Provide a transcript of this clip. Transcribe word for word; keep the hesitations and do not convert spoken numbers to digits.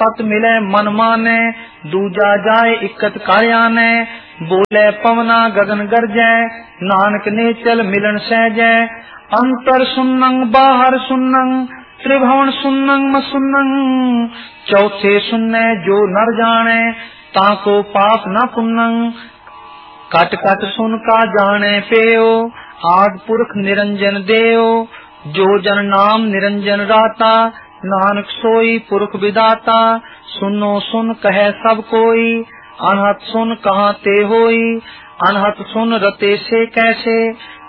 पत मिले मन माने, दूजा जाए इकत कार्याने। बोले पवना गगन गरजै, नानक ने चल मिलन सहजै। अंतर सुन्नंग बाहर सुन्नंग, त्रिभुवन सुन्नंग म सुन्नंग। चौथे सुन्ने जो नर जाने, ताको पाप न पुन्नंग। कट कट सुन का जाने पेयो, आद पुरख निरंजन देयो। जो जन नाम निरंजन राता, नानक सोई पुरख विदाता। सुनो सुन कहे सब कोई, अनहत सुन कहाँ ते होई। अनहत सुन रते से कैसे,